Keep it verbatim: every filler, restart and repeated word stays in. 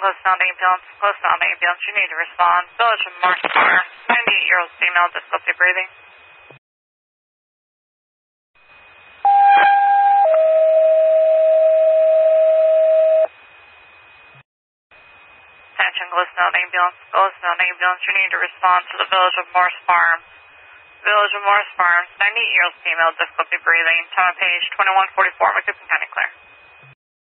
close sound ambulance, close sound ambulance, you need to respond. Village of Mars Bar, ninety-eight-year-old female, difficulty breathing. Attention, close sound ambulance, close sound ambulance, you need to respond to the Village of Morse Farms. Village of Morse Farms, ninety-eight-year-old female, difficulty breathing, time of page twenty-one forty-four, McCoupin County clear.